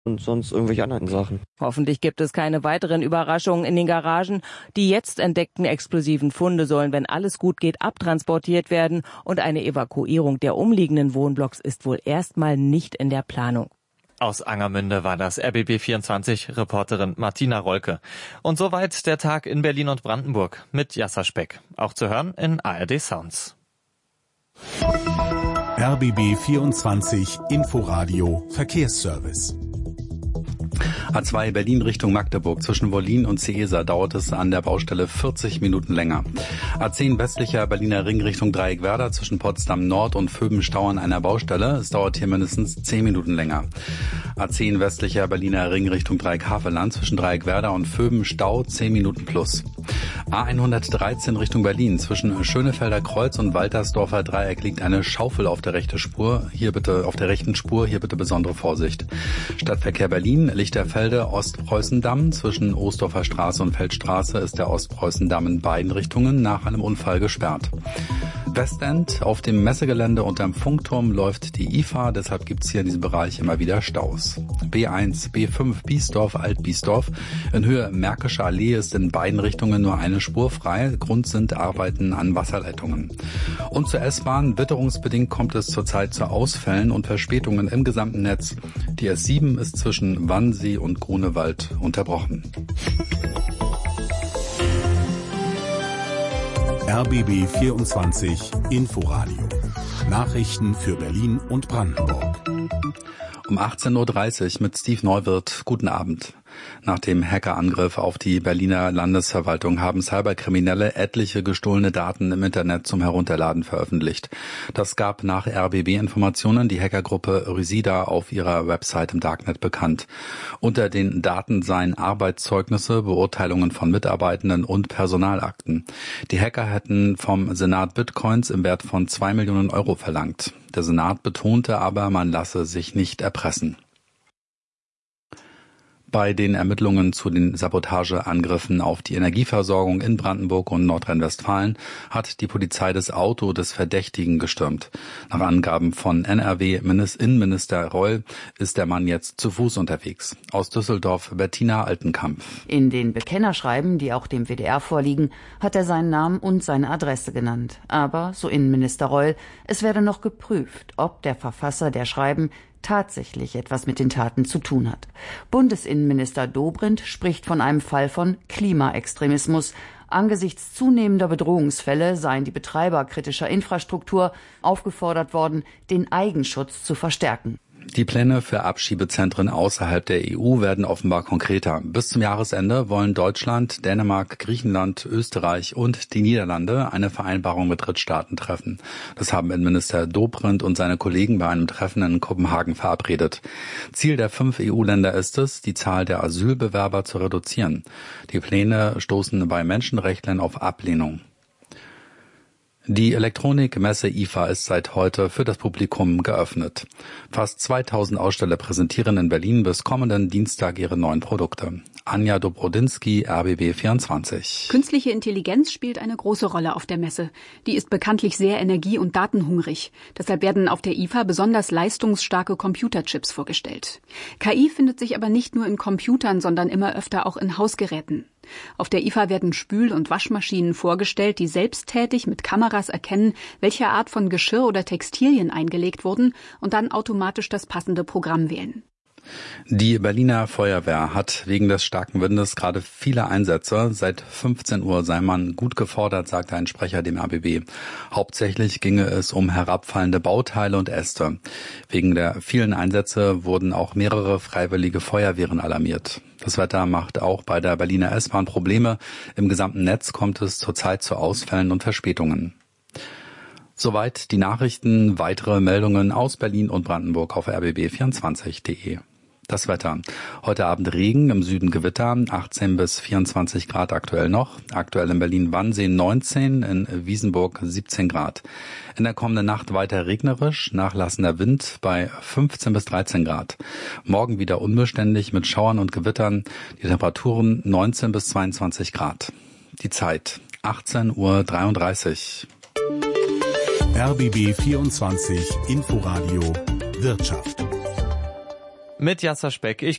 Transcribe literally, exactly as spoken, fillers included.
und sonst irgendwelche anderen Sachen. Hoffentlich gibt es keine weiteren Überraschungen in den Garagen. Die jetzt entdeckten explosiven Funde sollen, wenn alles gut geht, abtransportiert werden und eine Evakuierung der umliegenden Wohnblocks ist wohl erstmal nicht in der Planung. Aus Angermünde war das R B B vierundzwanzig-Reporterin Martina Rolke. Und soweit der Tag in Berlin und Brandenburg mit Jasser Speck. Auch zu hören in A R D Sounds. R B B vierundzwanzig Inforadio Verkehrsservice. A zwei Berlin Richtung Magdeburg zwischen Wollin und Seesa dauert es an der Baustelle vierzig Minuten länger. A zehn westlicher Berliner Ring Richtung Dreieckwerder zwischen Potsdam Nord und Vöbenstau an einer Baustelle. Es dauert hier mindestens zehn Minuten länger. A zehn westlicher Berliner Ring Richtung Dreieck-Havelland zwischen Dreieckwerder und Vöbenstau zehn Minuten plus. A hundertdreizehn Richtung Berlin zwischen Schönefelder Kreuz und Waltersdorfer Dreieck liegt eine Schaufel auf der rechten Spur. Hier bitte auf der rechten Spur, hier bitte besondere Vorsicht. Stadtverkehr Berlin, Lichterfelde, Ostpreußendamm. Zwischen Ostdorfer Straße und Feldstraße ist der Ostpreußendamm in beiden Richtungen nach einem Unfall gesperrt. Westend, auf dem Messegelände unterm Funkturm läuft die I F A, deshalb gibt's hier in diesem Bereich immer wieder Staus. B eins, B fünf, Biesdorf, Alt-Biesdorf. In Höhe Märkische Allee ist in beiden Richtungen nur eine Spur frei. Grund sind Arbeiten an Wasserleitungen. Und zur S-Bahn, witterungsbedingt kommt es zurzeit zu Ausfällen und Verspätungen im gesamten Netz. Die S sieben ist zwischen Wannsee und Grunewald unterbrochen. R B B vierundzwanzig Inforadio. Nachrichten für Berlin und Brandenburg. Um achtzehn Uhr dreißig mit Steve Neuwirth. Guten Abend. Nach dem Hackerangriff auf die Berliner Landesverwaltung haben Cyberkriminelle etliche gestohlene Daten im Internet zum Herunterladen veröffentlicht. Das gab nach R B B-Informationen die Hackergruppe Rysida auf ihrer Website im Darknet bekannt. Unter den Daten seien Arbeitszeugnisse, Beurteilungen von Mitarbeitenden und Personalakten. Die Hacker hätten vom Senat Bitcoins im Wert von zwei Millionen Euro verlangt. Der Senat betonte aber, man lasse sich nicht erpressen. Bei den Ermittlungen zu den Sabotageangriffen auf die Energieversorgung in Brandenburg und Nordrhein-Westfalen hat die Polizei das Auto des Verdächtigen gestürmt. Nach Angaben von N R W-Innenminister Reul ist der Mann jetzt zu Fuß unterwegs. Aus Düsseldorf Bettina Altenkamp. In den Bekennerschreiben, die auch dem W D R vorliegen, hat er seinen Namen und seine Adresse genannt. Aber, so Innenminister Reul, es werde noch geprüft, ob der Verfasser der Schreiben tatsächlich etwas mit den Taten zu tun hat. Bundesinnenminister Dobrindt spricht von einem Fall von Klimaextremismus. Angesichts zunehmender Bedrohungsfälle seien die Betreiber kritischer Infrastruktur aufgefordert worden, den Eigenschutz zu verstärken. Die Pläne für Abschiebezentren außerhalb der E U werden offenbar konkreter. Bis zum Jahresende wollen Deutschland, Dänemark, Griechenland, Österreich und die Niederlande eine Vereinbarung mit Drittstaaten treffen. Das haben Innenminister Dobrindt und seine Kollegen bei einem Treffen in Kopenhagen verabredet. Ziel der fünf E U-Länder ist es, die Zahl der Asylbewerber zu reduzieren. Die Pläne stoßen bei Menschenrechtlern auf Ablehnung. Die Elektronikmesse I F A ist seit heute für das Publikum geöffnet. Fast zweitausend Aussteller präsentieren in Berlin bis kommenden Dienstag ihre neuen Produkte. Anja Dobrodinsky, R B B vierundzwanzig. Künstliche Intelligenz spielt eine große Rolle auf der Messe. Die ist bekanntlich sehr energie- und datenhungrig. Deshalb werden auf der I F A besonders leistungsstarke Computerchips vorgestellt. K I findet sich aber nicht nur in Computern, sondern immer öfter auch in Hausgeräten. Auf der I F A werden Spül- und Waschmaschinen vorgestellt, die selbsttätig mit Kameras erkennen, welche Art von Geschirr oder Textilien eingelegt wurden und dann automatisch das passende Programm wählen. Die Berliner Feuerwehr hat wegen des starken Windes gerade viele Einsätze. Seit fünfzehn Uhr sei man gut gefordert, sagte ein Sprecher dem R B B. Hauptsächlich ginge es um herabfallende Bauteile und Äste. Wegen der vielen Einsätze wurden auch mehrere freiwillige Feuerwehren alarmiert. Das Wetter macht auch bei der Berliner S-Bahn Probleme. Im gesamten Netz kommt es zurzeit zu Ausfällen und Verspätungen. Soweit die Nachrichten. Weitere Meldungen aus Berlin und Brandenburg auf r b b vierundzwanzig punkt de. Das Wetter. Heute Abend Regen, im Süden Gewitter, achtzehn bis vierundzwanzig Grad aktuell noch. Aktuell in Berlin-Wannsee neunzehn, in Wiesenburg siebzehn Grad. In der kommenden Nacht weiter regnerisch, nachlassender Wind bei fünfzehn bis dreizehn Grad. Morgen wieder unbeständig mit Schauern und Gewittern. Die Temperaturen neunzehn bis zweiundzwanzig Grad. Die Zeit achtzehn Uhr dreiunddreißig. R B B vierundzwanzig Inforadio Wirtschaft. Mit Jasser Speck. Ich